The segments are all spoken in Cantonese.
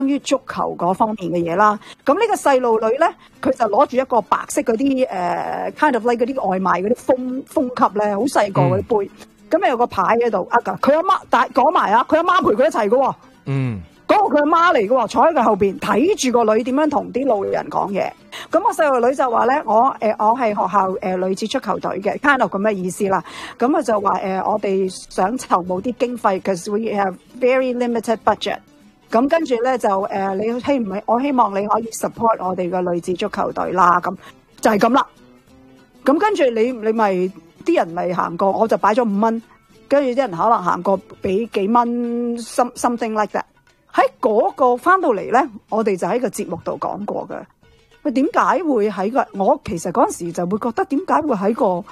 於足球嗰方面嘅嘢啦。咁呢個細路女咧，佢就攞住一個白色嗰啲kind of like 嗰啲外賣嗰啲風級咧，好細個嗰啲杯。咁有個牌喺度，佢阿媽，但係講埋啊，佢阿媽陪佢一齊嘅喎。嗰個佢阿媽嚟嘅喎，坐喺佢後邊睇住個女點樣同啲路人講嘢。咁個細路女就話咧，我係學校女子足球隊嘅 kind of 咁嘅意思啦。咁佢就話我哋想籌募啲經費 ，cause we have very limited budget。咁跟住咧就我希望你可以 support 我哋嘅女子足球隊啦。咁就係咁啦。咁跟住你咪啲人咪行過，我就擺咗5蚊，跟住啲人可能行過俾幾蚊 something like that。喺嗰個翻到嚟咧，我哋就喺個節目度講過嘅。佢點解會喺我其實嗰陣時就會覺得點解會喺個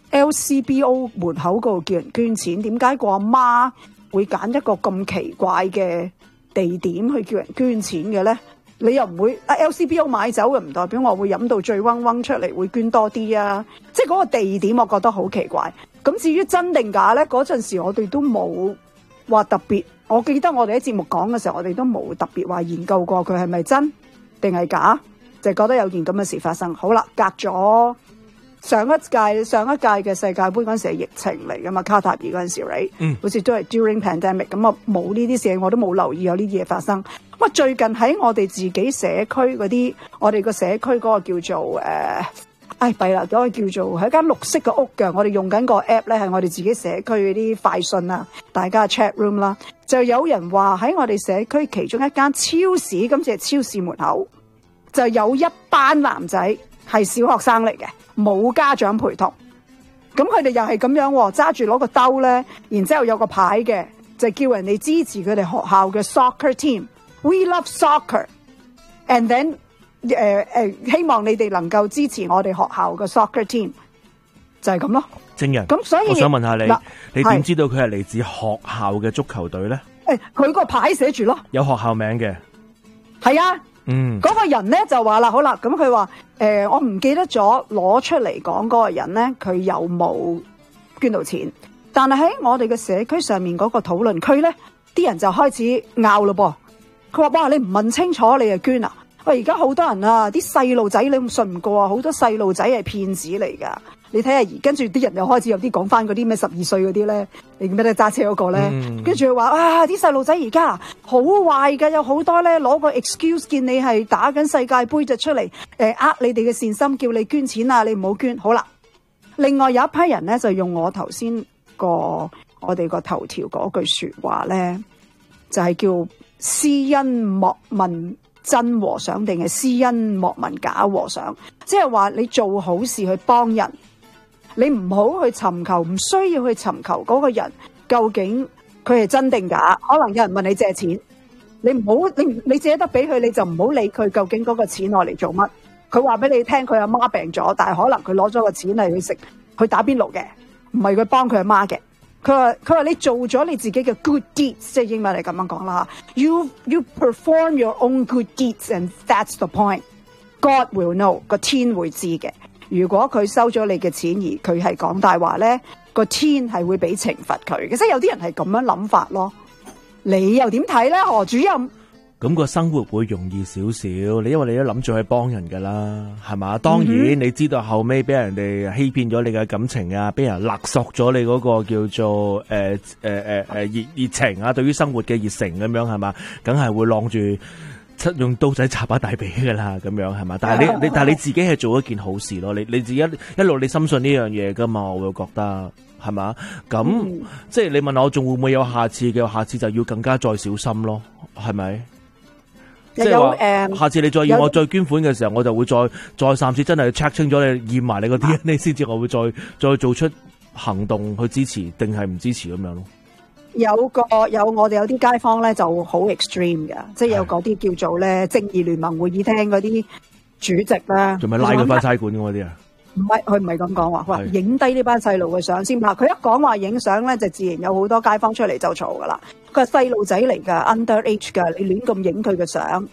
LCBO 門口嗰度叫人捐錢？點解個阿媽會揀一個咁奇怪嘅地點去叫人捐錢嘅咧？你又唔會LCBO 買酒嘅，唔代表我會飲到醉嗡嗡出嚟會捐多啲啊！即係嗰個地點，我覺得好奇怪。咁至於真定假咧，嗰陣時我哋都冇話特別。我記得我哋喺節目講嘅時候，我哋都冇特別話研究過佢係咪真定係假，就覺得有件咁嘅事發生。好啦，隔咗上一屆嘅世界盃嗰陣時係疫情嚟噶嘛，卡塔爾嗰陣時 right？好似都係 during pandemic， 咁啊冇呢啲事，我都冇留意有呢啲嘢發生。咁啊最近喺我哋自己社區嗰啲，我哋個社區嗰個叫做弊啦，嗰個叫做係一間綠色嘅屋嘅，我哋用緊個 app 咧，係我哋自己社區嗰啲快訊啊，大家 chat room 啦，就有人話喺我哋社區其中一間超市，今次係超市門口，就有一班男仔係小學生嚟嘅，冇家長陪同，咁佢哋又係咁樣揸住攞個兜咧，然之後有個牌嘅，就叫人哋支持佢哋學校嘅 soccer team，We love soccer，and then希望你哋能夠支持我哋學校嘅 soccer team， 就係咁咯。 正人， 咁所以我想問下你，你點知道佢係嚟自學校嘅足球隊咧？ 佢個牌寫住咯，有學校名嘅。 係啊，嗰個人咧就話啦，好啦，咁佢話我唔記得咗攞出嚟講嗰個人咧，佢有冇捐到錢？但係喺我哋嘅社區上面嗰個討論區咧，啲人就開始拗咯噃。佢話：哇，你唔問清楚你就捐啊！喂，而家好多人啊，啲細路仔你信唔過啊，好多細路仔係騙子嚟噶。你睇下，跟住啲人又開始有啲講翻嗰啲咩12歲嗰啲咧，你記唔記得揸車嗰個咧？跟住佢話：啊，啲細路仔而家好壞噶，有好多咧攞個 excuse 見你係打緊世界盃就出嚟你哋嘅善心，叫你捐錢啊，你唔好捐。好啦，另外有一批人咧就用我頭先我哋個頭條嗰句說話咧，就係叫施恩莫問真和尚定係施恩莫問假和尚，即係話你做好事去幫人，你唔好去尋求，唔需要去尋求嗰個人究竟佢係真定假。可能有人問你借錢，你唔好你借得俾佢，你就唔好理佢究竟嗰個錢攞嚟做乜。佢話俾你聽佢阿媽病咗，但係可能佢攞咗個錢嚟去打邊爐嘅，唔係佢幫佢阿媽嘅。佢話你做咗你自己嘅 good deeds， 即係英文嚟咁樣講啦。You perform your own good deeds and that's the point. God will know， 個天會知嘅。如果佢收咗你嘅錢而佢係講大話咧，個天係會俾懲罰佢嘅。即係有啲人係咁樣諗法咯。你又點睇咧，何主任？ 咁個生活會容易少少，因為你都諗住去幫人噶啦，係嘛？當然你知道後尾俾人哋欺騙咗你嘅感情啊，俾人勒索咗你嗰個叫做熱情啊，對於生活嘅熱誠咁樣，係嘛？梗係會晾住用刀仔插把大髀噶啦，咁樣係嘛？但係你自己係做一件好事咯，你自己一路你深信呢樣嘢噶嘛，我會覺得係嘛？咁即係你問我仲會唔會有下次嘅？下次就要更加再小心咯，係咪？即係話，下次你再要我再捐款嘅時候，我就會再三次真係 check 清咗你驗埋你個 DNA 先至，我會再做出行動去支持，定係唔支持咁樣咯。 我哋有啲街坊咧就好 extreme 嘅，即係有嗰啲叫做咧正義聯盟會議廳嗰啲主席啦， 仲咪拉佢翻差館嗰啲啊？ 唔係，佢唔係咁講話，話影低呢班細路嘅相先。嗱，佢一講話影相咧，就自然有好多街坊出嚟就嘈噶啦。佢係細路仔嚟噶 ，underage 噶，你亂咁影佢嘅相，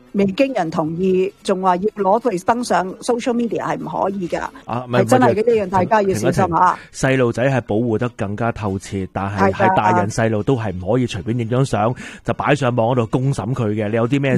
未經人同意，仲話要攞佢登上 social media 係唔可以㗎。係真係嗰啲樣，大家要小心嚇。 細路仔係保護得更加透徹，但係喺大人細路都係唔可以隨便影張相就擺上網嗰度公審佢嘅。你有啲咩